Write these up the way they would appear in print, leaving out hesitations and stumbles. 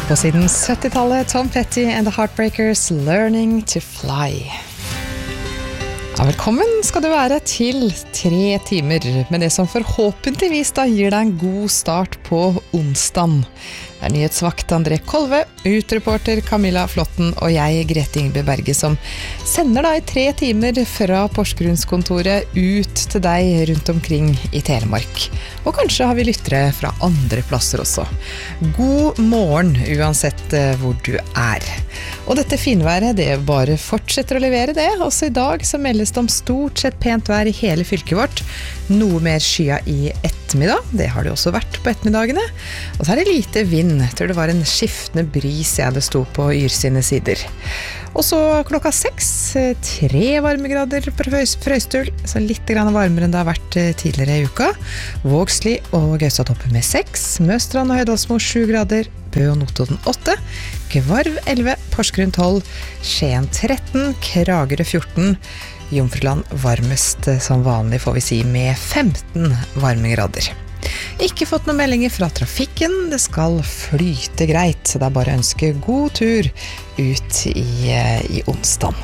På siden 70-tallet, Tom Petty and the Heartbreakers, Learning to Fly. Ja, velkommen skal du være til 3 timer med det som forhåpentligvis da gir deg en god start på onsdagen. Det nyhetsvakt André Kolve, utreporter Camilla Flotten og jeg, Grete Ingbe Berge, som sender deg 3 timer fra Porsgrunnskontoret ut til deg rundt omkring i Telemark. Og kanskje har vi lyttere fra andre plasser også. God morgen uansett hvor du er. Og dette finværet, det bare fortsetter å levere det. Også i dag så meldes det om stort sett pent vær i hele fylket vårt. Noe mer skya i ettermiddag, det har det også vært på ettermiddagene. Og så er det lite vind. Jeg tror det var en skiftende bris det sto på Yr sine sider. Og så klokka 6, 3 varmegrader på Frøystul, så litt grann varmere enn det har vært tidligere i uka. Vågsli og Gaustatoppen med 6, Møstrand og Høydalsmo 7 grader, Bø og Notodden 8, Gvarv 11, Porsgrunn 12, Skien 13, Kragerø 14, Jomfruland varmest som vanlig får vi si med 15 varmegrader. Ikke fått noen meldinger fra trafikken, det skal flyte greit, så det er bare å ønske god tur ut i onsdagen.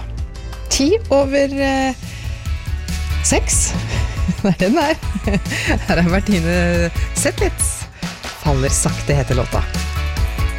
6, det den her. Her har Martine Zetlitz. Faller sakte heter låta.